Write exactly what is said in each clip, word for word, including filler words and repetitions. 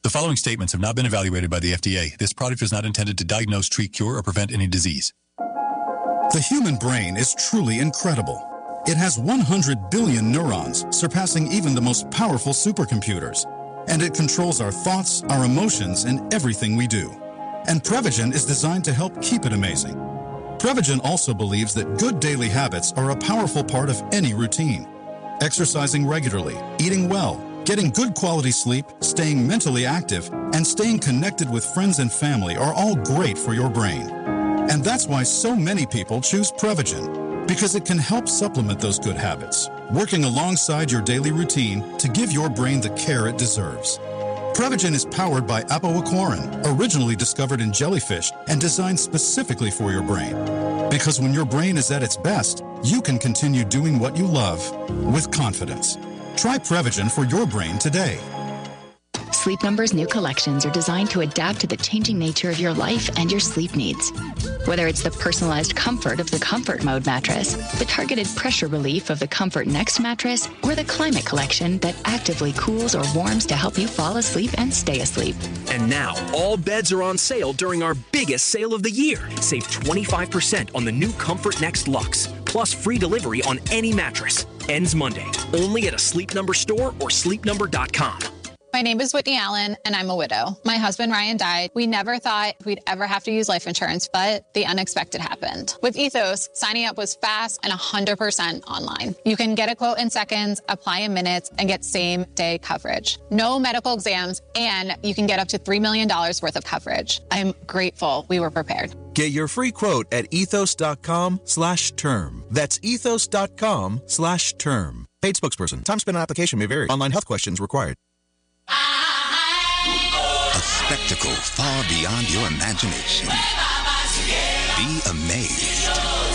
The following statements have not been evaluated by the F D A. This product is not intended to diagnose, treat, cure, or prevent any disease. The human brain is truly incredible. It has one hundred billion neurons, surpassing even the most powerful supercomputers. And it controls our thoughts, our emotions, and everything we do. And Prevagen is designed to help keep it amazing. Prevagen also believes that good daily habits are a powerful part of any routine. Exercising regularly, eating well, getting good quality sleep, staying mentally active, and staying connected with friends and family are all great for your brain. And that's why so many people choose Prevagen, because it can help supplement those good habits, working alongside your daily routine to give your brain the care it deserves. Prevagen is powered by apoaquarin, originally discovered in jellyfish and designed specifically for your brain. Because when your brain is at its best, you can continue doing what you love with confidence. Try Prevagen for your brain today. Sleep Number's new collections are designed to adapt to the changing nature of your life and your sleep needs. Whether it's the personalized comfort of the Comfort Mode mattress, the targeted pressure relief of the Comfort Next mattress, or the Climate Collection that actively cools or warms to help you fall asleep and stay asleep. And now, all beds are on sale during our biggest sale of the year. Save twenty-five percent on the new Comfort Next Luxe, plus free delivery on any mattress. Ends Monday, only at a Sleep Number store or sleep number dot com. My name is Whitney Allen, and I'm a widow. My husband, Ryan, died. We never thought we'd ever have to use life insurance, but the unexpected happened. With Ethos, signing up was fast and one hundred percent online. You can get a quote in seconds, apply in minutes, and get same-day coverage. No medical exams, and you can get up to three million dollars worth of coverage. I'm grateful we were prepared. Get your free quote at ethos.com slash term. That's ethos.com slash term. Paid spokesperson. Time spent on application may vary. Online health questions required. A spectacle far beyond your imagination. Be amazed.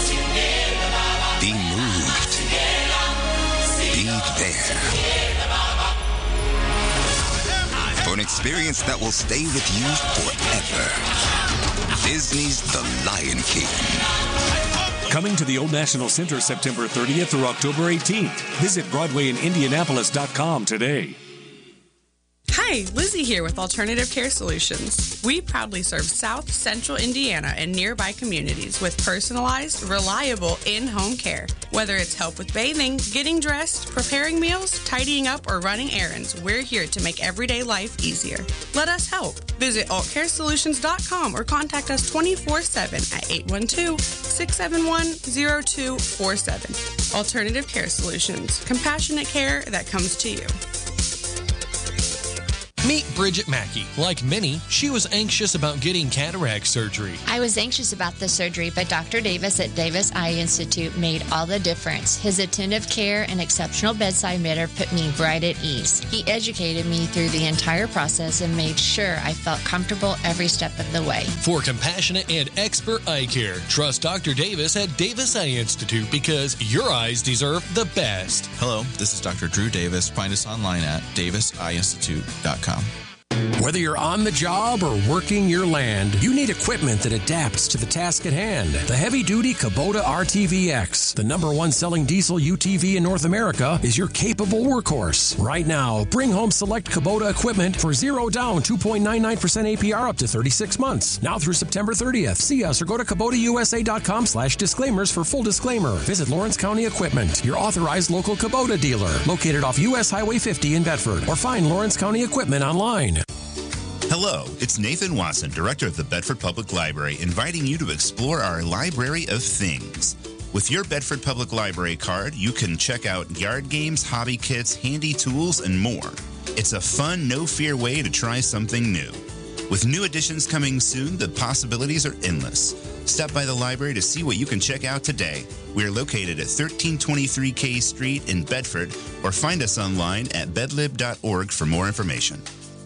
Be moved. Be there. For an experience that will stay with you forever. Disney's The Lion King. Coming to the Old National Center September thirtieth through October eighteenth. Visit Broadway in Indianapolis dot com today. Hi, Lizzie here with Alternative Care Solutions. We proudly serve South Central Indiana and nearby communities with personalized, reliable in-home care. Whether it's help with bathing, getting dressed, preparing meals, tidying up, or running errands, we're here to make everyday life easier. Let us help. Visit alt care solutions dot com or contact us twenty-four seven at eight one two, six seven one, zero two four seven. Alternative Care Solutions. Compassionate care that comes to you. Meet Bridget Mackey. Like many, she was anxious about getting cataract surgery. I was anxious about the surgery, but Doctor Davis at Davis Eye Institute made all the difference. His attentive care and exceptional bedside manner put me right at ease. He educated me through the entire process and made sure I felt comfortable every step of the way. For compassionate and expert eye care, trust Doctor Davis at Davis Eye Institute because your eyes deserve the best. Hello, this is Doctor Drew Davis. Find us online at davis eye institute dot com. Whether you're on the job or working your land, you need equipment that adapts to the task at hand. The heavy-duty Kubota R T V X, the number one selling diesel U T V in North America, is your capable workhorse. Right now, bring home select Kubota equipment for zero down, two point nine nine percent A P R up to thirty-six months. Now through September thirtieth. See us or go to Kubota U S A dot com slash disclaimers for full disclaimer. Visit Lawrence County Equipment, your authorized local Kubota dealer, located off U S Highway fifty in Bedford, or find Lawrence County Equipment online. Hello, it's Nathan Wasson, Director of the Bedford Public Library, inviting you to explore our Library of Things. With your Bedford Public Library card, you can check out yard games, hobby kits, handy tools, and more. It's a fun, no-fear way to try something new. With new additions coming soon, the possibilities are endless. Stop by the library to see what you can check out today. We are located at thirteen twenty-three K Street in Bedford, or find us online at bedlib dot org for more information.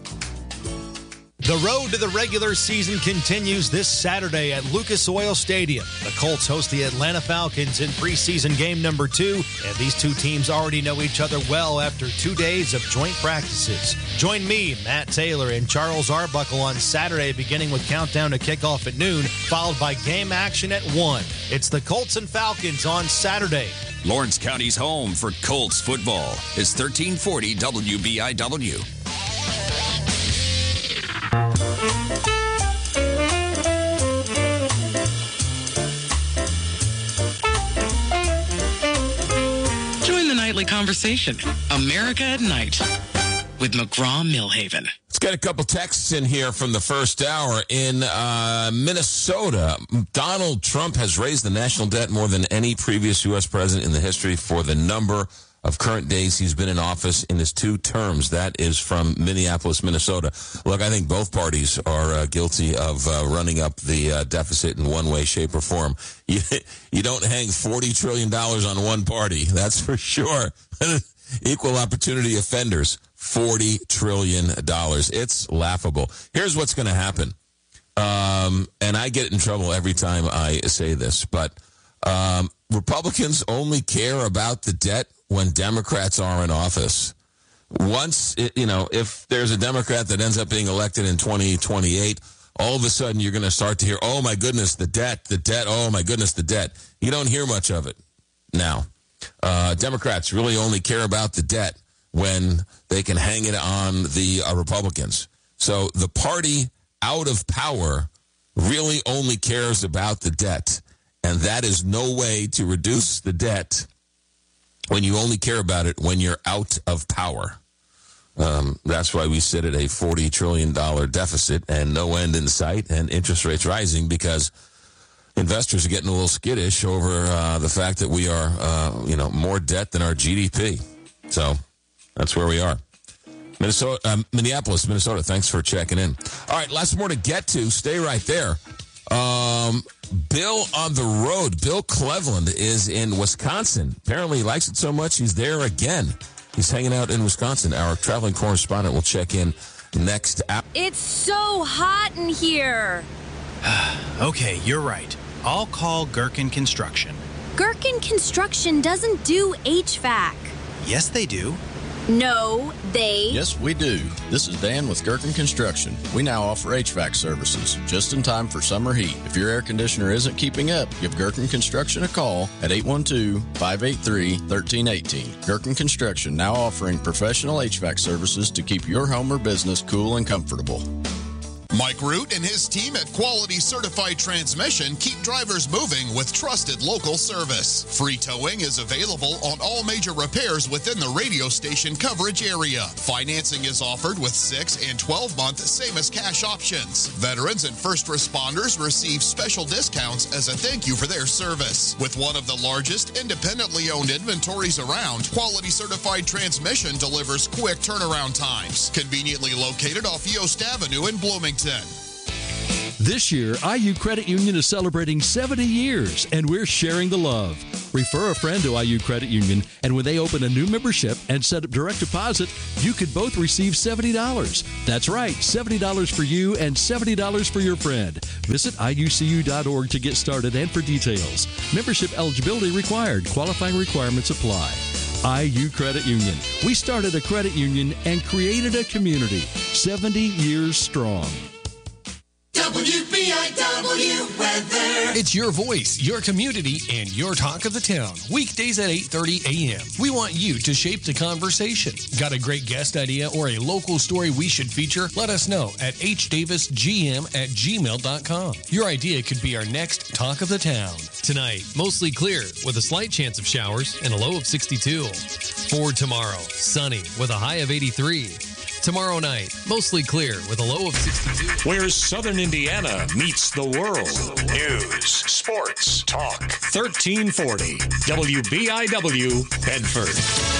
The road to the regular season continues this Saturday at Lucas Oil Stadium. The Colts host the Atlanta Falcons in preseason game number two, and these two teams already know each other well after two days of joint practices. Join me, Matt Taylor, and Charles Arbuckle on Saturday, beginning with countdown to kickoff at noon, followed by game action at one. It's the Colts and Falcons on Saturday. Lawrence County's home for Colts football is thirteen forty W B I W. Join the nightly conversation, America at Night, with McGraw-Millhaven. Let's get a couple texts in here from the first hour. In uh, Minnesota, Donald Trump has raised the national debt more than any previous U S president in the history for the number of current days he's been in office in his two terms. That is from Minneapolis, Minnesota. Look, I think both parties are uh, guilty of uh, running up the uh, deficit in one way, shape, or form. You, you don't hang forty trillion dollars on one party, that's for sure. Equal opportunity offenders, forty trillion dollars. It's laughable. Here's what's going to happen. Um, and I get in trouble every time I say this, but um, Republicans only care about the debt when Democrats are in office. Once, you know, if there's a Democrat that ends up being elected in twenty twenty-eight, all of a sudden you're going to start to hear, oh, my goodness, the debt, the debt, oh, my goodness, the debt. You don't hear much of it now. Uh, Democrats really only care about the debt when they can hang it on the uh, Republicans. So the party out of power really only cares about the debt. And that is no way to reduce the debt when you only care about it when you're out of power. Um, that's why we sit at a forty trillion dollars deficit and no end in sight and interest rates rising, because investors are getting a little skittish over uh, the fact that we are, uh, you know, more debt than our G D P. So that's where we are. Minnesota, uh, Minneapolis, Minnesota, thanks for checking in. All right, lots more to get to. Stay right there. Um, Bill on the road. Bill Cleveland is in Wisconsin. Apparently he likes it so much he's there again. He's hanging out in Wisconsin. Our traveling correspondent will check in next hour. It's so hot in here. Okay, you're right. I'll call Gherkin Construction. Gherkin Construction doesn't do H V A C. Yes, they do. No, they... Yes, we do. This is Dan with Gherkin Construction. We now offer H V A C services, just in time for summer heat. If your air conditioner isn't keeping up, give Gherkin Construction a call at eight one two, five eight three, one three one eight. Gherkin Construction now offering professional H V A C services to keep your home or business cool and comfortable. Mike Root and his team at Quality Certified Transmission keep drivers moving with trusted local service. Free towing is available on all major repairs within the radio station coverage area. Financing is offered with six and twelve month same as cash options. Veterans and first responders receive special discounts as a thank you for their service. With one of the largest independently owned inventories around, Quality Certified Transmission delivers quick turnaround times. Conveniently located off Yost Avenue in Bloomington. This year, I U Credit Union is celebrating seventy years, and we're sharing the love. Refer a friend to I U Credit Union, and when they open a new membership and set up direct deposit, you could both receive seventy dollars. That's right, seventy dollars for you and seventy dollars for your friend. Visit I U C U dot org to get started and for details. Membership eligibility required. Qualifying requirements apply. I U Credit Union. We started a credit union and created a community. seventy years strong. W B I W weather. It's your voice, your community, and your talk of the town. Weekdays at eight thirty a.m. We want you to shape the conversation. Got a great guest idea or a local story we should feature? Let us know at h davis g m at gmail dot com. Your idea could be our next talk of the town. Tonight, mostly clear with a slight chance of showers and a low of sixty-two. For tomorrow, sunny with a high of eighty-three. Tomorrow night, mostly clear with a low of sixty-two. Where Southern Indiana meets the world. News, sports, talk. thirteen forty W B I W, Bedford.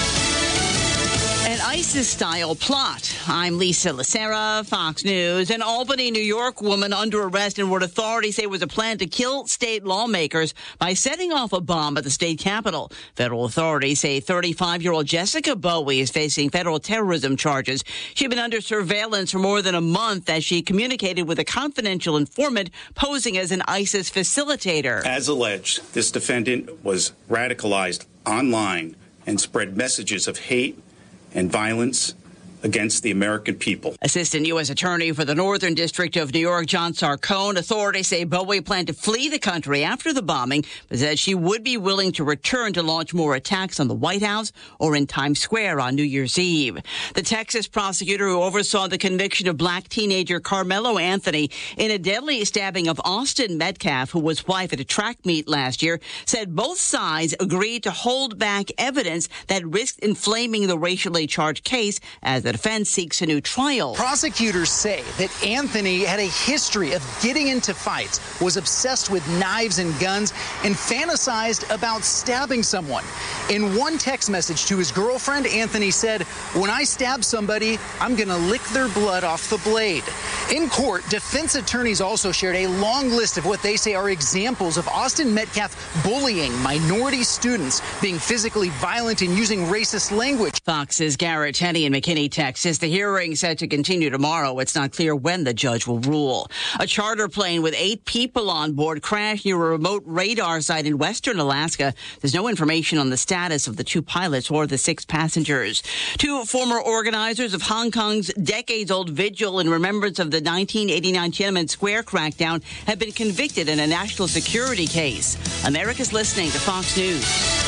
An ISIS-style plot. I'm Lisa Lacera, Fox News. An Albany, New York woman under arrest in what authorities say was a plan to kill state lawmakers by setting off a bomb at the state capitol. Federal authorities say thirty-five-year-old Jessica Bowie is facing federal terrorism charges. She'd been under surveillance for more than a month as she communicated with a confidential informant posing as an ISIS facilitator. As alleged, this defendant was radicalized online and spread messages of hate and violence against the American people. Assistant U S Attorney for the Northern District of New York, John Sarcone, authorities say Bowie planned to flee the country after the bombing, but said she would be willing to return to launch more attacks on the White House or in Times Square on New Year's Eve. The Texas prosecutor who oversaw the conviction of black teenager Carmelo Anthony in a deadly stabbing of Austin Metcalf, who was wife at a track meet last year, said both sides agreed to hold back evidence that risked inflaming the racially charged case as the defense seeks a new trial. Prosecutors say that Anthony had a history of getting into fights, was obsessed with knives and guns, and fantasized about stabbing someone. In one text message to his girlfriend, Anthony said, "When I stab somebody, I'm going to lick their blood off the blade." In court, defense attorneys also shared a long list of what they say are examples of Austin Metcalf bullying minority students, being physically violent and using racist language. Fox's Garrett Tenney in McKinney, Texas. The hearing set to continue tomorrow. It's not clear when the judge will rule. A charter plane with eight people on board crashed near a remote radar site in western Alaska. There's no information on the status of the two pilots or the six passengers. Two former organizers of Hong Kong's decades-old vigil in remembrance of the nineteen eighty-nine Tiananmen Square crackdown have been convicted in a national security case. America's listening to Fox News.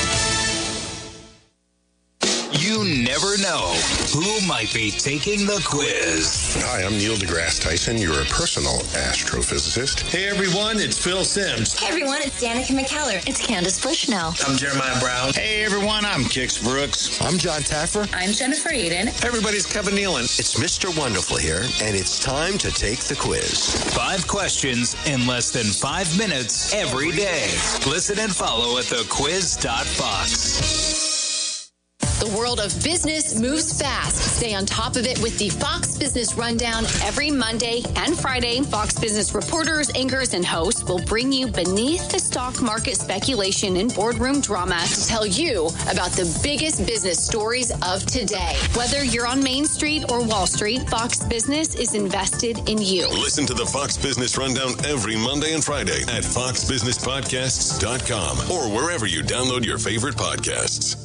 You never know who might be taking the quiz. Hi, I'm Neil deGrasse Tyson, your personal astrophysicist. Hey, everyone, it's Phil Simms. Hey, everyone, it's Danica McKellar. It's Candace Bushnell. I'm Jeremiah Brown. Hey, everyone, I'm Kix Brooks. I'm John Taffer. I'm Jennifer Eden. Hey, everybody's Kevin Nealon. It's Mister Wonderful here, and it's time to take the quiz. Five questions in less than five minutes every day. Listen and follow at the quiz dot fox. The world of business moves fast. Stay on top of it with the Fox Business Rundown every Monday and Friday. Fox Business reporters, anchors, and hosts will bring you beneath the stock market speculation and boardroom drama to tell you about the biggest business stories of today. Whether you're on Main Street or Wall Street, Fox Business is invested in you. Listen to the Fox Business Rundown every Monday and Friday at fox business podcasts dot com or wherever you download your favorite podcasts.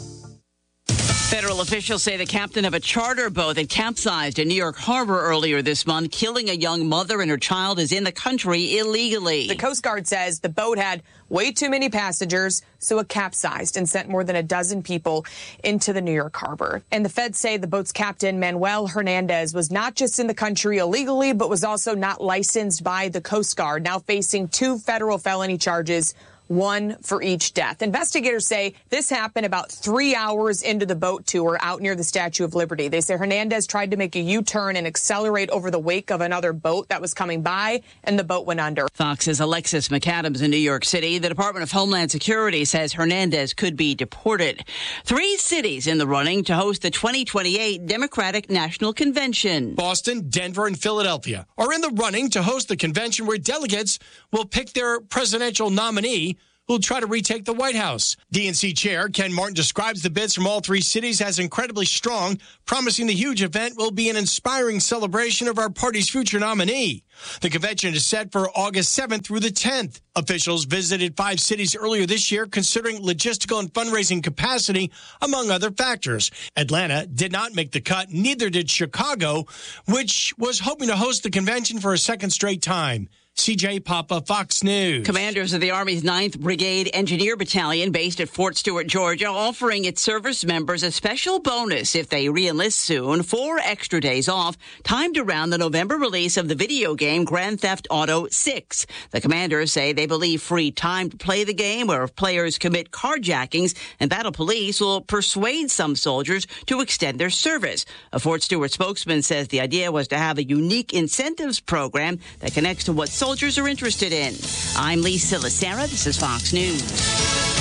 Federal officials say the captain of a charter boat that capsized in New York Harbor earlier this month, killing a young mother and her child, is in the country illegally. The Coast Guard says the boat had way too many passengers, so it capsized and sent more than a dozen people into the New York Harbor. And the feds say the boat's captain, Manuel Hernandez, was not just in the country illegally, but was also not licensed by the Coast Guard, now facing two federal felony charges, one for each death. Investigators say this happened about three hours into the boat tour out near the Statue of Liberty. They say Hernandez tried to make a U-turn and accelerate over the wake of another boat that was coming by, and the boat went under. Fox's Alexis McAdams in New York City. The Department of Homeland Security says Hernandez could be deported. Three cities in the running to host the twenty twenty-eight Democratic National Convention. Boston, Denver, and Philadelphia are in the running to host the convention where delegates will pick their presidential nominee who'll try to retake the White House. D N C Chair Ken Martin describes the bids from all three cities as incredibly strong, promising the huge event will be an inspiring celebration of our party's future nominee. The convention is set for August seventh through the tenth. Officials visited five cities earlier this year, considering logistical and fundraising capacity, among other factors. Atlanta did not make the cut, neither did Chicago, which was hoping to host the convention for a second straight time. C J Papa, Fox News. Commanders of the Army's ninth Brigade Engineer Battalion, based at Fort Stewart, Georgia, offering its service members a special bonus if they re-enlist soon, four extra days off, timed around the November release of the video game Grand Theft Auto six. The commanders say they believe free time to play the game, or if players commit carjackings, and Battle Police will persuade some soldiers to extend their service. A Fort Stewart spokesman says the idea was to have a unique incentives program that connects to what soldiers soldiers are interested in. I'm Lisa Lacera. This is Fox News.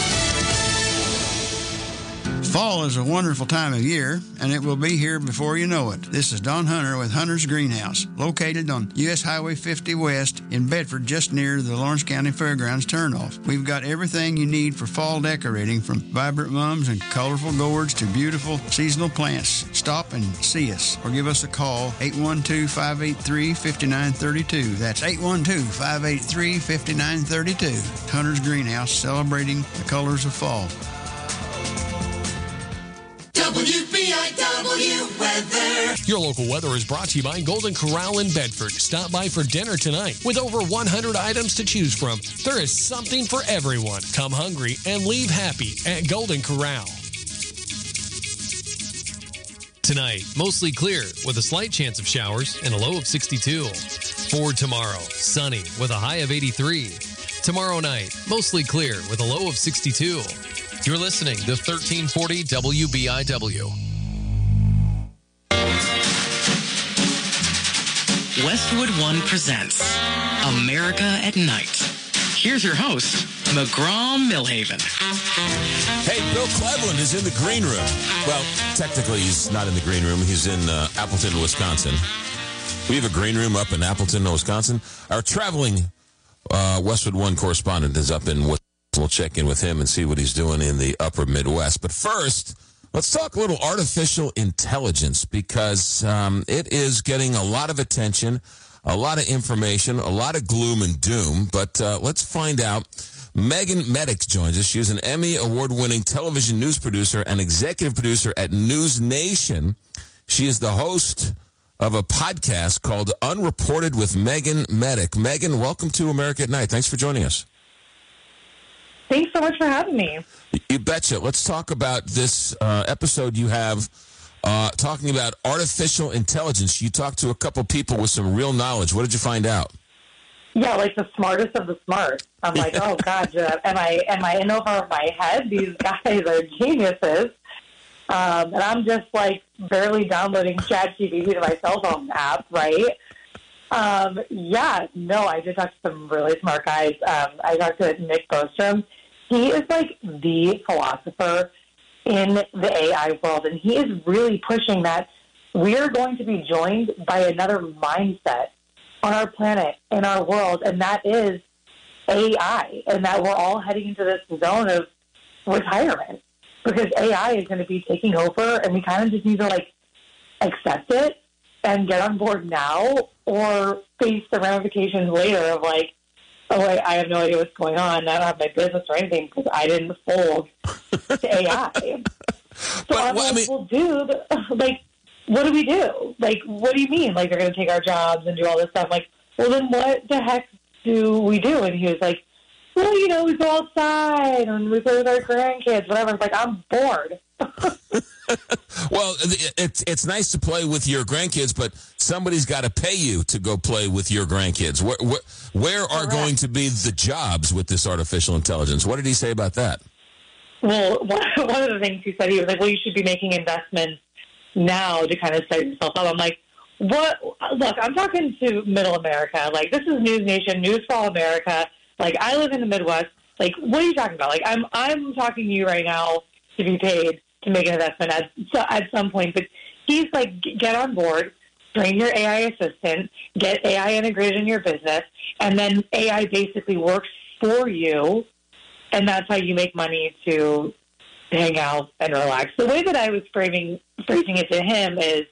Fall is a wonderful time of year, and it will be here before you know it. This is Don Hunter with Hunter's Greenhouse, located on U S Highway fifty West in Bedford, just near the Lawrence County Fairgrounds turnoff. We've got everything you need for fall decorating, from vibrant mums and colorful gourds to beautiful seasonal plants. Stop and see us, or give us a call, eight one two, five eight three, five nine three two. That's eight one two, five eight three, five nine three two. Hunter's Greenhouse, celebrating the colors of fall. W B I W weather. Your local weather is brought to you by Golden Corral in Bedford. Stop by for dinner tonight. With over one hundred items to choose from, there is something for everyone. Come hungry and leave happy at Golden Corral. Tonight, mostly clear with a slight chance of showers and a low of sixty-two. For tomorrow, sunny with a high of eighty-three. Tomorrow night, mostly clear with a low of sixty-two. You're listening to thirteen forty W B I W. Westwood One presents America at Night. Here's your host, McGraw Millhaven. Hey, Bill Cleveland is in the green room. Well, technically he's not in the green room. He's in uh, Appleton, Wisconsin. We have a green room up in Appleton, Wisconsin. Our traveling uh, Westwood One correspondent is up in Wisconsin. We'll check in with him and see what he's doing in the upper Midwest. But first, let's talk a little artificial intelligence because um, it is getting a lot of attention, a lot of information, a lot of gloom and doom. But uh, let's find out. Megan Medix joins us. She's an Emmy Award-winning television news producer and executive producer at News Nation. She is the host of a podcast called Unreported with Megan Medix. Megan, welcome to America at Night. Thanks for joining us. Thanks so much for having me. You betcha. Let's talk about this uh, episode you have uh, talking about artificial intelligence. You talked to a couple people with some real knowledge. What did you find out? Yeah, like the smartest of the smart. I'm like, oh, God, am I am I in over my head? These guys are geniuses. Um, and I'm just, like, barely downloading ChatGPT to my cell phone app, right? Um, yeah, no, I did talk to some really smart guys. Um, I talked to Nick Bostrom. He is like the philosopher in the A I world, and he is really pushing that we are going to be joined by another mindset on our planet, in our world, and that is A I, and that we're all heading into this zone of retirement because A I is going to be taking over, and we kind of just need to, like, accept it and get on board now or face the ramifications later of, like, oh, wait, I have no idea what's going on. I don't have my business or anything because I didn't fold to A I. So but, I'm well, like, I mean, well, dude, like, what do we do? Like, what do you mean? Like, they're going to take our jobs and do all this stuff. I'm like, well, then what the heck do we do? And he was like, well, you know, we go outside and we play with our grandkids, whatever. It's like, I'm bored. Well, it's it's nice to play with your grandkids, but somebody's got to pay you to go play with your grandkids. Where, where, where are Correct. going to be the jobs with this artificial intelligence? What did he say about that? Well, one of the things he said, he was like, well, you should be making investments now to kind of set yourself up. I'm like, what? Look, I'm talking to middle America. Like, this is News Nation, News for All America. Like, I live in the Midwest. Like, what are you talking about? Like, I'm I'm talking to you right now to be paid to make an investment at, at some point. But he's like, get on board, train your A I assistant, get A I integrated in your business, and then A I basically works for you, and that's how you make money to hang out and relax. The way that I was framing phrasing it to him is,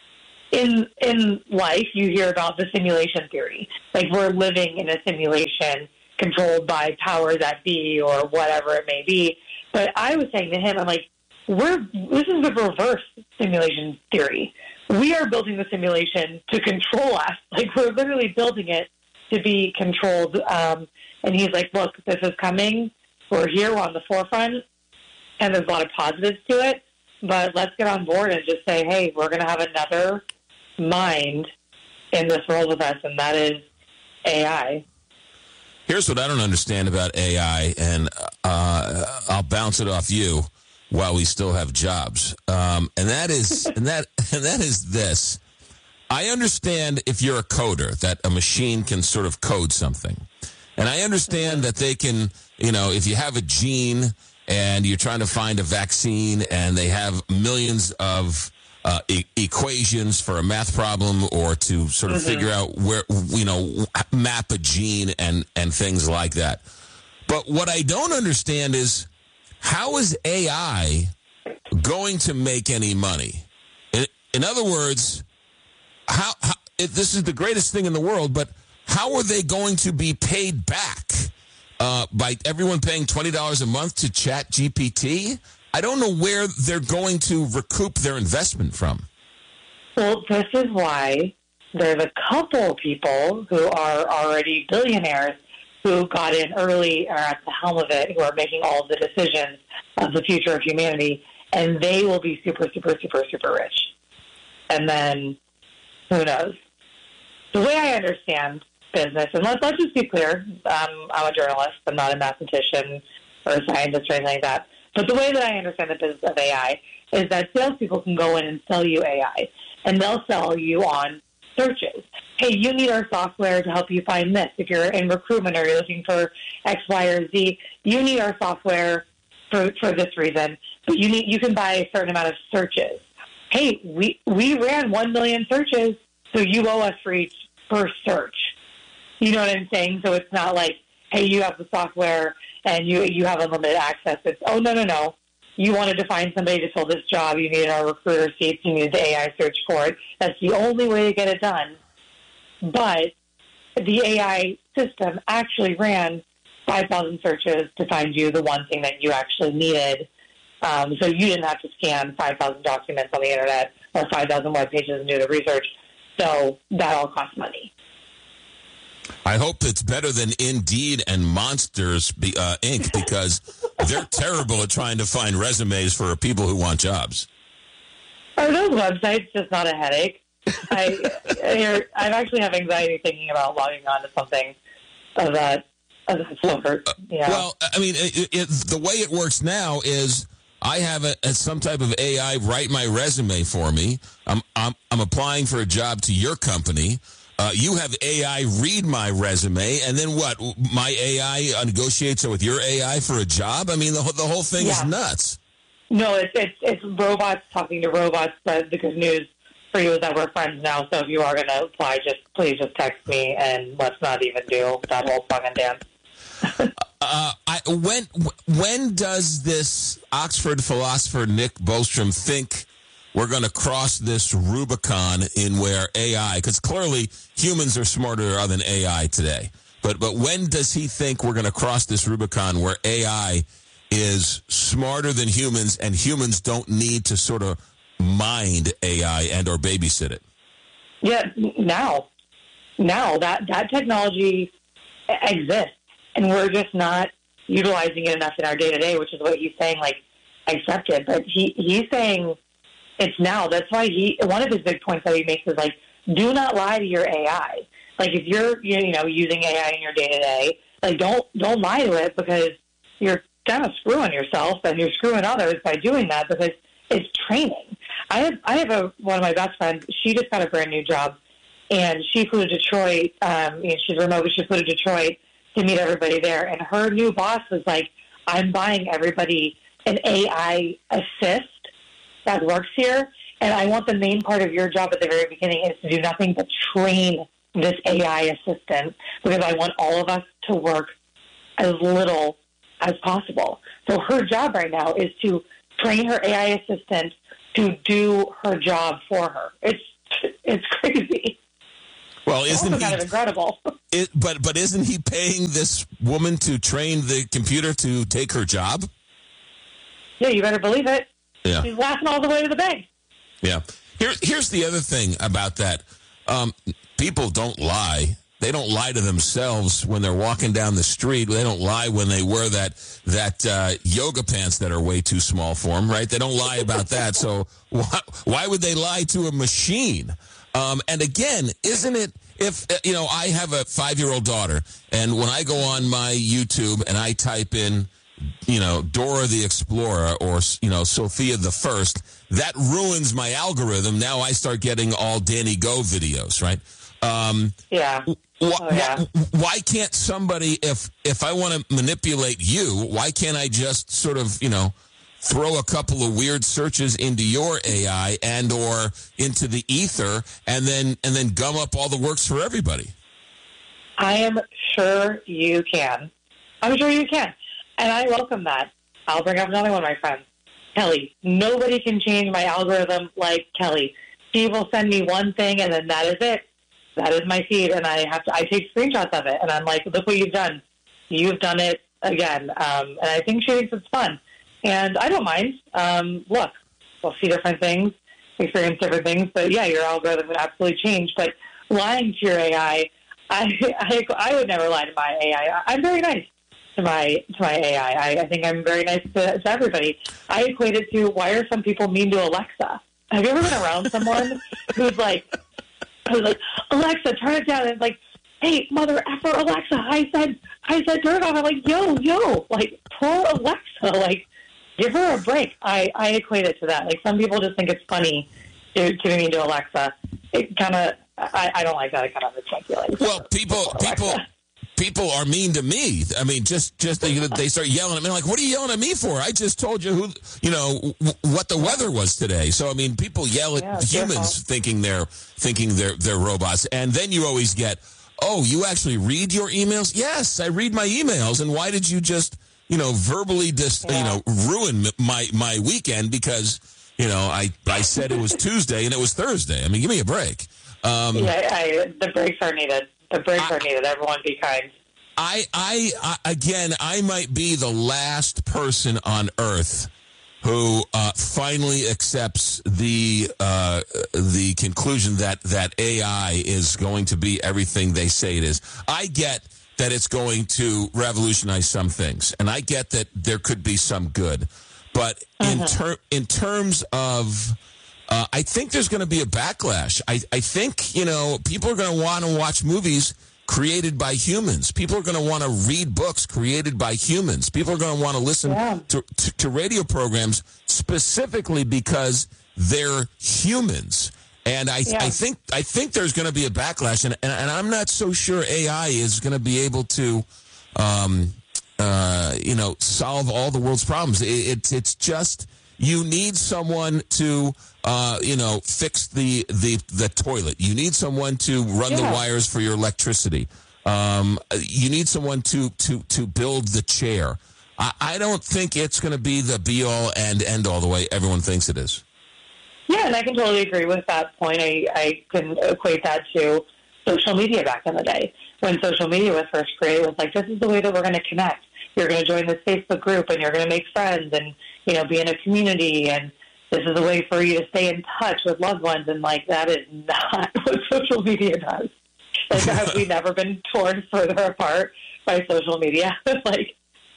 in in life, you hear about the simulation theory. Like, we're living in a simulation controlled by powers that be or whatever it may be. But I was saying to him, I'm like, we're this is the reverse simulation theory. We are building the simulation to control us. Like, we're literally building it to be controlled. Um, and he's like, look, this is coming. We're here. We're on the forefront. And there's a lot of positives to it. But let's get on board and just say, hey, we're going to have another mind in this world with us, and that is A I. Here's what I don't understand about A I, and uh, I'll bounce it off you while we still have jobs. Um, and that is, and that, and that is this. I understand if you're a coder that a machine can sort of code something, and I understand that they can, you know, if you have a gene and you're trying to find a vaccine, and they have millions of uh, e- equations for a math problem, or to sort of mm-hmm. figure out where, you know, map a gene and and things like that. But what I don't understand is, how is A I going to make any money? In, in other words, how, how it, this is the greatest thing in the world, but how are they going to be paid back? Uh, by everyone paying twenty dollars a month to ChatGPT? I don't know where they're going to recoup their investment from. Well, this is why there's a couple people who are already billionaires who got in early or at the helm of it, who are making all of the decisions of the future of humanity, and they will be super, super, super, super rich. And then, who knows? The way I understand business, and let's, let's just be clear, um, I'm a journalist, I'm not a mathematician or a scientist or anything like that, but the way that I understand the business of A I is that salespeople can go in and sell you A I, and they'll sell you on searches. Hey, you need our software to help you find this. If you're in recruitment or you're looking for X, Y, or Z, you need our software for, for this reason. But you need you can buy a certain amount of searches. Hey, we we ran one million searches, so you owe us for each first search. You know what I'm saying? So it's not like, hey, you have the software and you you have unlimited access. It's, oh, no, no, no. You wanted to find somebody to fill this job. You needed our recruiter seats. You needed the A I search for it. That's the only way to get it done. But the A I system actually ran five thousand searches to find you the one thing that you actually needed. Um, so you didn't have to scan five thousand documents on the internet or five thousand web pages and do the research. So that all costs money. I hope it's better than Indeed and Monsters uh, Incorporated because they're terrible at trying to find resumes for people who want jobs. Are those websites just not a headache? I I actually have anxiety thinking about logging on to something of that of that sort. Yeah. Well, I mean, it, it, the way it works now is I have a, a, some type of A I write my resume for me. I'm I'm, I'm applying for a job to your company. Uh, you have A I read my resume, and then what? My A I negotiates with your A I for a job? I mean, the, the whole thing yeah. is nuts. No, it's, it's it's robots talking to robots, but the good news for you is that we're friends now, so if you are going to apply, just please just text me, and let's not even do that whole song and dance. uh, I, when, when does this Oxford philosopher Nick Bostrom think we're going to cross this Rubicon in where A I, because clearly humans are smarter than A I today. But but when does he think we're going to cross this Rubicon where A I is smarter than humans and humans don't need to sort of mind A I and or babysit it? Yeah, now. Now that, that technology exists, and we're just not utilizing it enough in our day-to-day, which is what he's saying, like, accept it. But he, he's saying it's now. That's why he, one of his big points that he makes is like, do not lie to your A I. Like if you're, you know, using A I in your day to day, like don't, don't lie to it because you're kind of screwing yourself and you're screwing others by doing that because it's training. I have, I have a, one of my best friends, she just got a brand new job and she flew to Detroit. Um, you know, she's remote, but she flew to Detroit to meet everybody there. And her new boss was like, I'm buying everybody an A I assist that works here, and I want the main part of your job at the very beginning is to do nothing but train this A I assistant because I want all of us to work as little as possible. So her job right now is to train her A I assistant to do her job for her. It's it's crazy. Well, isn't also he kind of incredible? It, but but isn't he paying this woman to train the computer to take her job? Yeah, you better believe it. Yeah. She's laughing all the way to the bank. Yeah. Here, here's the other thing about that. Um, people don't lie. They don't lie to themselves when they're walking down the street. They don't lie when they wear that that uh, yoga pants that are way too small for them, right? They don't lie about that. So why, why would they lie to a machine? Um, and again, isn't it, if, you know, I have a five-year-old daughter, and when I go on my YouTube and I type in, you know, Dora the Explorer or, you know, Sophia the First, that ruins my algorithm. Now I start getting all Danny Go videos, right? Um, yeah. Wh- oh, yeah. Wh- why can't somebody, if if I want to manipulate you, why can't I just sort of, you know, throw a couple of weird searches into your A I and or into the ether and then and then gum up all the works for everybody? I am sure you can. I'm sure you can. And I welcome that. I'll bring up another one of my friends. Kelly. Nobody can change my algorithm like Kelly. She will send me one thing, and then that is it. That is my feed, and I have to. I take screenshots of it, and I'm like, look what you've done. You've done it again. Um, and I think she thinks it's fun. And I don't mind. Um, look, we'll see different things. experience different things. But yeah, your algorithm would absolutely change. But lying to your A I, I, I, I would never lie to my A I. I'm very nice to my to my A I. I, I think I'm very nice to, to everybody. I equate it to, why are some people mean to Alexa? Have you ever been around someone who's like, who's like, Alexa, turn it down? And it's like, hey, mother effer Alexa, I said, I said turn it off. I'm like, yo, yo, like, poor Alexa, like, give her a break. I, I equate it to that. Like, some people just think it's funny to, to be mean to Alexa. It kind of, I, I don't like that. I kind of speculate. Well, people, people, people are mean to me. I mean, just, just they, they start yelling at me. Like, what are you yelling at me for? I just told you who, you know, w- what the weather was today. So, I mean, people yell at yeah, humans thinking they're thinking they're they're robots, and then you always get, oh, you actually read your emails? Yes, I read my emails. And why did you just, you know, verbally dis, yeah. you know, ruin my my weekend because, you know, I I said it was Tuesday and it was Thursday? I mean, give me a break. Um, yeah, I, the breaks are needed. The breaks I, are needed. Everyone be kind. I, I, I, again, I might be the last person on earth who uh, finally accepts the uh, the conclusion that, that A I is going to be everything they say it is. I get that it's going to revolutionize some things, and I get that there could be some good. But uh-huh. in, ter- in terms of... Uh, I think there's going to be a backlash. I, I think, you know, people are going to want to watch movies created by humans. People are going to want to read books created by humans. People are going to want to listen yeah. to, to, to radio programs specifically because they're humans. And I, yeah. I think I think there's going to be a backlash. And, and, and I'm not so sure A I is going to be able to, um, uh, you know, solve all the world's problems. It, it, it's just... You need someone to, uh, you know, fix the, the, the toilet. You need someone to run yeah. the wires for your electricity. Um, you need someone to, to, to build the chair. I, I don't think it's going to be the be-all and end-all the way everyone thinks it is. Yeah, and I can totally agree with that point. I, I can equate that to social media back in the day. When social media was first created, it was like, this is the way that we're going to connect. You're going to join this Facebook group, and you're going to make friends, and, you know, be in a community, and this is a way for you to stay in touch with loved ones, and, like, that is not what social media does. Like, have we never been torn further apart by social media? Like,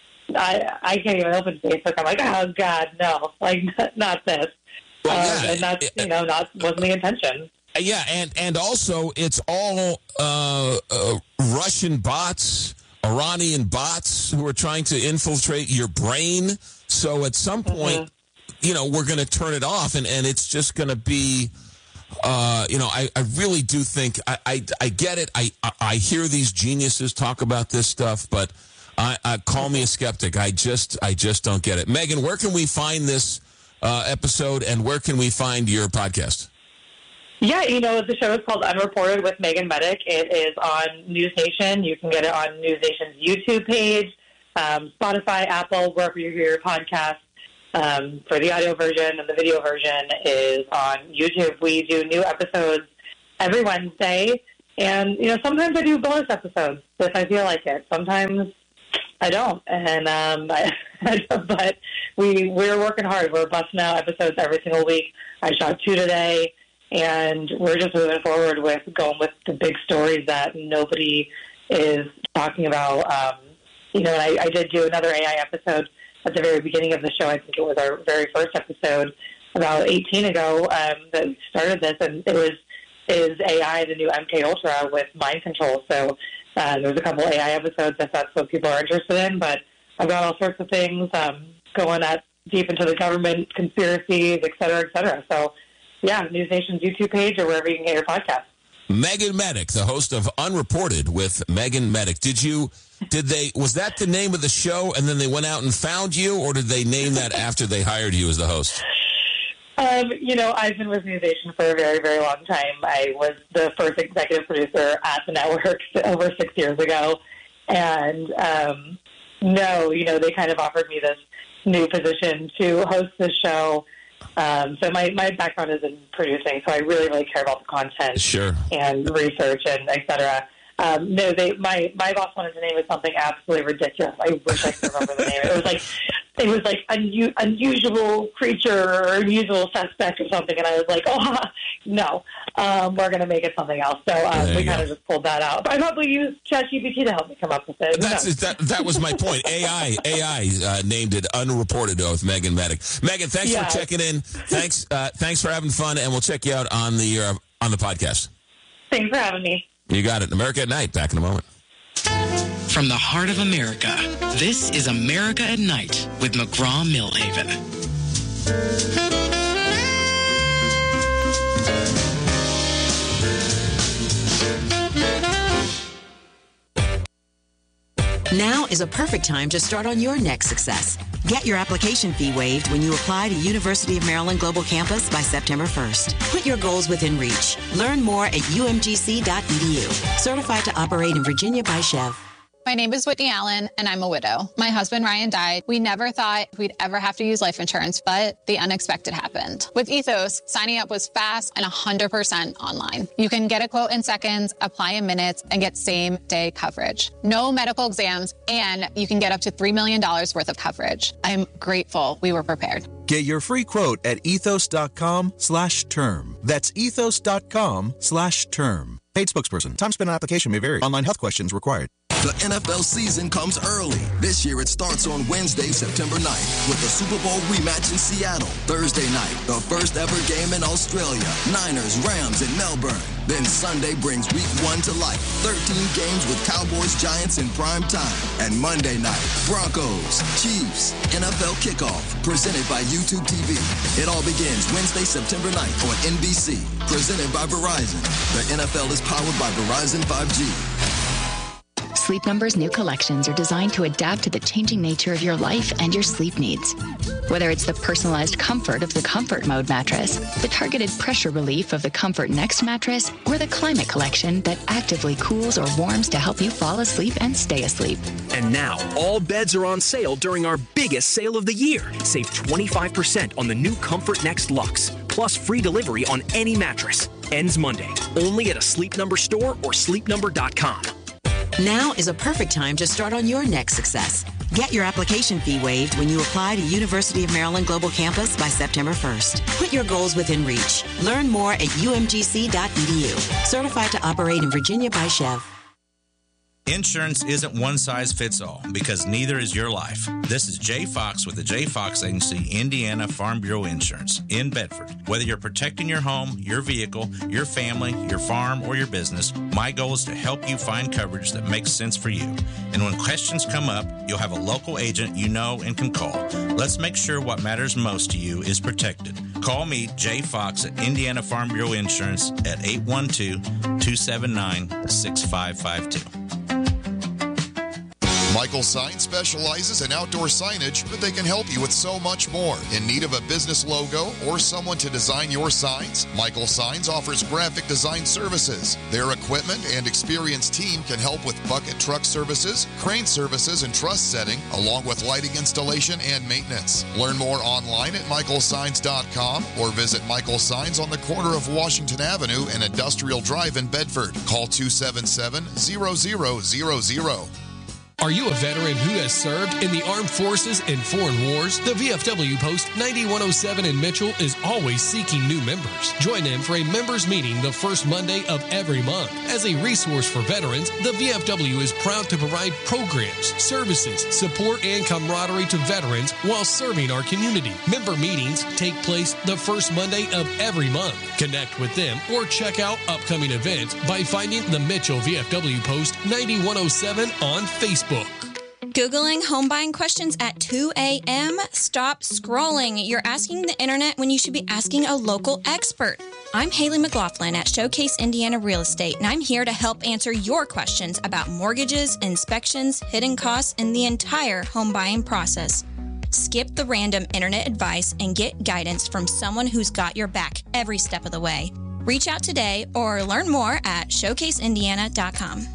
I I can't even open Facebook. I'm like, oh, God, no. Like, not, not this. Well, yeah, um, and that's, you know, not wasn't the intention. Yeah, and, and also it's all uh, uh, Russian bots, Iranian bots who are trying to infiltrate your brain. So at some point, mm-hmm. you know, we're going to turn it off, and, and it's just going to be, uh, you know, I, I really do think, I, I, I get it. I, I hear these geniuses talk about this stuff, but I, I call me a skeptic. I just I just don't get it. Megan, where can we find this uh, episode, and where can we find your podcast? Yeah, you know, the show is called Unreported with Megan Medic. It is on News Nation. You can get it on News Nation's YouTube page, um, Spotify, Apple, wherever you hear your podcast. Um, for the audio version, and the video version is on YouTube. We do new episodes every Wednesday, and, you know, sometimes I do bonus episodes if I feel like it. Sometimes I don't, and um, I, but we, we're working hard. We're busting out episodes every single week. I shot two today. And we're just moving forward with going with the big stories that nobody is talking about. Um, you know, and I, I did do another A I episode at the very beginning of the show. I think it was our very first episode about eighteen ago um, that we started this. And it was, is A I the new M K Ultra with mind control? So uh, there's a couple A I episodes if that's what people are interested in. But I've got all sorts of things um, going at deep into the government, conspiracies, et cetera, et cetera. So, yeah, News Nation's YouTube page or wherever you can get your podcast. Megan Medic, the host of Unreported with Megan Medic. Did you, did they, was that the name of the show and then they went out and found you, or did they name that after they hired you as the host? Um, you know, I've been with News Nation for a very, very long time. I was the first executive producer at the network over six years ago. And, um, no, you know, they kind of offered me this new position to host the show. Um, so my, my background is in producing, so I really, really care about the content sure. and research and et cetera. Um, no, they, my, my boss wanted to name it something absolutely ridiculous. I wish I could remember the name. It was like it was like un- unusual creature or unusual suspect or something, and I was like, oh, no, um, we're going to make it something else. So um, we kind of just pulled that out. I probably used ChatGPT to help me come up with it. That's, that, that was my point. A I A I uh, named it Unreported with Megan Maddock. Megan, thanks yeah. for checking in. Thanks uh, thanks for having fun, and we'll check you out on the uh, on the podcast. Thanks for having me. You got it. America at Night. Back in a moment. From the heart of America, this is America at Night with McGraw-Milhaven. Now is a perfect time to start on your next success. Get your application fee waived when you apply to University of Maryland Global Campus by September first. Put your goals within reach. Learn more at U M G C dot E D U. Certified to operate in Virginia by Chev. My name is Whitney Allen, and I'm a widow. My husband, Ryan, died. We never thought we'd ever have to use life insurance, but the unexpected happened. With Ethos, signing up was fast and one hundred percent online. You can get a quote in seconds, apply in minutes, and get same-day coverage. No medical exams, and you can get up to three million dollars worth of coverage. I'm grateful we were prepared. Get your free quote at ethos.com slash term. That's ethos.com slash term. Paid spokesperson. Time spent on application may vary. Online health questions required. The N F L season comes early. This year it starts on Wednesday, September ninth with the Super Bowl rematch in Seattle. Thursday night, the first ever game in Australia. Niners, Rams in Melbourne. Then Sunday brings week one to life. thirteen games with Cowboys, Giants in prime time. And Monday night, Broncos, Chiefs, N F L kickoff, presented by YouTube T V. It all begins Wednesday, September ninth on N B C, presented by Verizon. The N F L is powered by Verizon five G. Sleep Number's new collections are designed to adapt to the changing nature of your life and your sleep needs. Whether it's the personalized comfort of the Comfort Mode mattress, the targeted pressure relief of the Comfort Next mattress, or the Climate Collection that actively cools or warms to help you fall asleep and stay asleep. And now, all beds are on sale during our biggest sale of the year. Save twenty-five percent on the new Comfort Next Luxe, plus free delivery on any mattress. Ends Monday, only at a Sleep Number store or sleep number dot com. Now is a perfect time to start on your next success. Get your application fee waived when you apply to University of Maryland Global Campus by September first. Put your goals within reach. Learn more at U M G C dot E D U. Certified to operate in Virginia by Chev. Insurance isn't one size fits all because neither is your life. This is Jay Fox with the Jay Fox Agency, Indiana Farm Bureau Insurance in Bedford. Whether you're protecting your home, your vehicle, your family, your farm, or your business, my goal is to help you find coverage that makes sense for you. And when questions come up, you'll have a local agent you know and can call. Let's make sure what matters most to you is protected. Call me, Jay Fox, at Indiana Farm Bureau Insurance at eight one two, two seven nine, six five five two. Michael Signs specializes in outdoor signage, but they can help you with so much more. In need of a business logo or someone to design your signs? Michael Signs offers graphic design services. Their equipment and experienced team can help with bucket truck services, crane services, and truss setting, along with lighting installation and maintenance. Learn more online at michael signs dot com or visit Michael Signs on the corner of Washington Avenue and Industrial Drive in Bedford. Call two seven seven, zero zero zero zero. Are you a veteran who has served in the armed forces and foreign wars? The V F W Post ninety-one oh seven in Mitchell is always seeking new members. Join them for a members meeting the first Monday of every month. As a resource for veterans, the V F W is proud to provide programs, services, support, and camaraderie to veterans while serving our community. Member meetings take place the first Monday of every month. Connect with them or check out upcoming events by finding the Mitchell V F W Post ninety-one oh seven on Facebook. Googling home buying questions at two a.m.? Stop scrolling. You're asking the internet when you should be asking a local expert. I'm Haley McLaughlin at Showcase Indiana Real Estate, and I'm here to help answer your questions about mortgages, inspections, hidden costs, and the entire home buying process. Skip the random internet advice and get guidance from someone who's got your back every step of the way. Reach out today or learn more at showcase indiana dot com.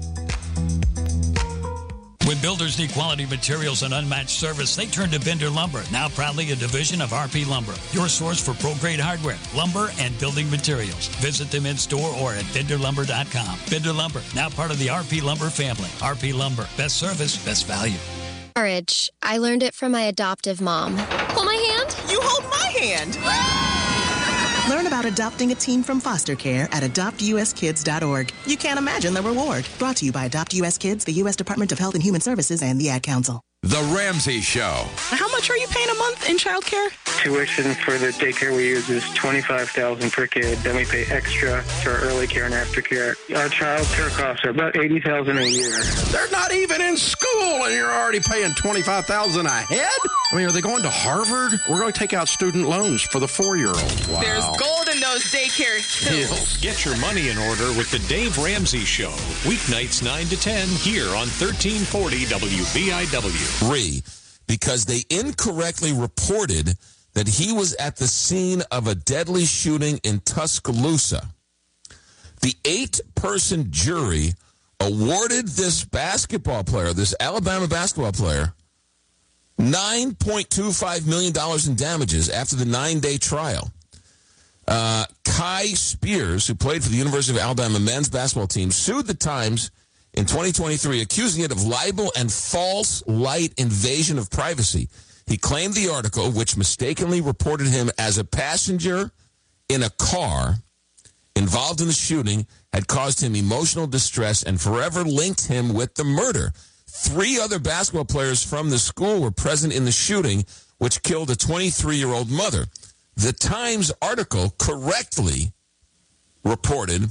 When builders need quality materials and unmatched service, they turn to Bender Lumber, now proudly a division of R P Lumber, your source for pro-grade hardware, lumber, and building materials. Visit them in-store or at bender lumber dot com. Bender Lumber, now part of the R P Lumber family. R P Lumber, best service, best value. Courage. I learned it from my adoptive mom. Hold my hand. You hold my hand. Learn about adopting a teen from foster care at adopt u s kids dot org. You can't imagine the reward. Brought to you by Adopt U S Kids, the U S Department of Health and Human Services, and the Ad Council. The Ramsey Show. How much are you paying a month in child care? Tuition for the daycare we use is twenty-five thousand dollars per kid. Then we pay extra for early care and aftercare. Our child care costs are about eighty thousand dollars a year. They're not even in school, and you're already paying twenty-five thousand dollars a head? I mean, are they going to Harvard? We're going to take out student loans for the four-year-olds. Wow. There's gold in those daycare hills. Get your money in order with the Dave Ramsey Show. Weeknights nine to ten here on thirteen forty W B I W. Three, because they incorrectly reported that he was at the scene of a deadly shooting in Tuscaloosa. The eight-person jury awarded this basketball player, this Alabama basketball player, nine point two five million dollars in damages after the nine-day trial. Uh, Kai Spears, who played for the University of Alabama men's basketball team, sued the Times in twenty twenty-three, accusing it of libel and false light invasion of privacy. He claimed the article, which mistakenly reported him as a passenger in a car involved in the shooting, had caused him emotional distress and forever linked him with the murder. Three other basketball players from the school were present in the shooting, which killed a twenty-three-year-old mother. The Times article correctly reported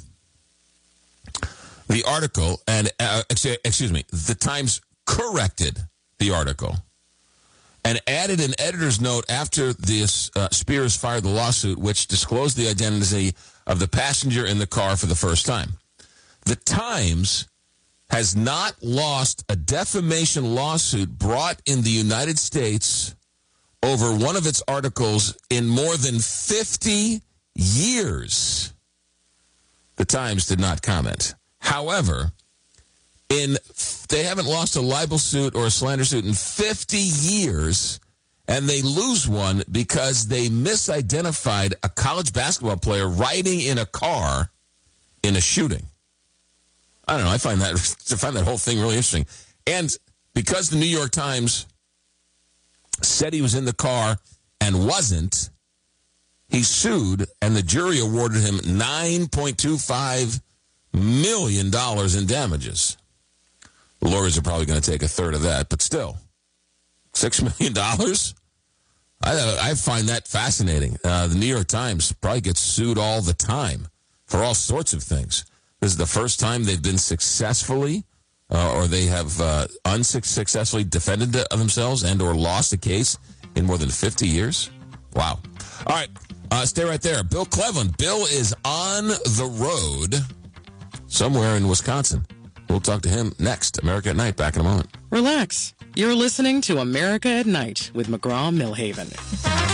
the article, and uh, excuse me, the Times corrected the article and added an editor's note after this uh, Spears fired the lawsuit, which disclosed the identity of the passenger in the car for the first time. The Times has not lost a defamation lawsuit brought in the United States over one of its articles in more than fifty years. The Times did not comment. However, in they haven't lost a libel suit or a slander suit in fifty years, and they lose one because they misidentified a college basketball player riding in a car in a shooting. I don't know. I find that I find that whole thing really interesting. And because the New York Times said he was in the car and wasn't, he sued, and the jury awarded him nine point two five million dollars in damages. The lawyers are probably going to take a third of that, but still, six million dollars? I, I find that fascinating. Uh, the New York Times probably gets sued all the time for all sorts of things. This is the first time they've been successfully uh, or they have uh, unsuccessfully defended themselves and or lost a case in more than fifty years. Wow. All right, uh, stay right there. Bill Cleveland. Bill is on the road somewhere in Wisconsin. We'll talk to him next. America at Night. Back in a moment. Relax. You're listening to America at Night with McGraw Millhaven.